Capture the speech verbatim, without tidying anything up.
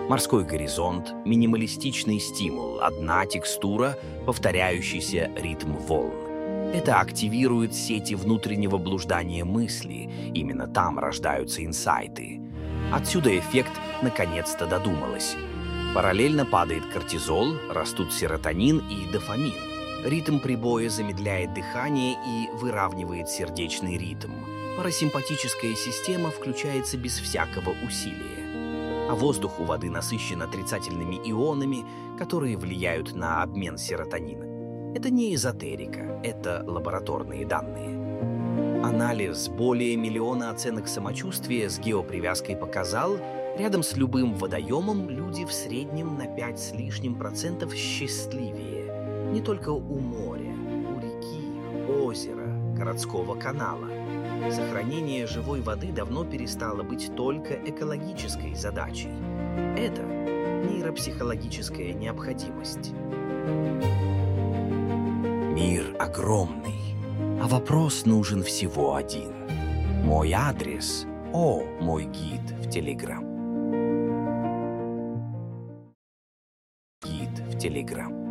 Морской горизонт, минималистичный стимул, одна текстура, повторяющийся ритм волн. Это активирует сети внутреннего блуждания мысли, именно там рождаются инсайты. Отсюда эффект «наконец-то додумалась». Параллельно падает кортизол, растут серотонин и дофамин. Ритм прибоя замедляет дыхание и выравнивает сердечный ритм. Парасимпатическая система включается без всякого усилия. А воздух у воды насыщен отрицательными ионами, которые влияют на обмен серотонина. Это не эзотерика, это лабораторные данные. Анализ более миллиона оценок самочувствия с геопривязкой показал, рядом с любым водоемом люди в среднем на пять с лишним процентов счастливее. Не только у моря, у реки, озера, городского канала. Сохранение живой воды давно перестало быть только экологической задачей. Это нейропсихологическая необходимость. Мир огромный, а вопрос нужен всего один. Мой адрес, о, мой гид в Телеграм. Гид в Телеграм.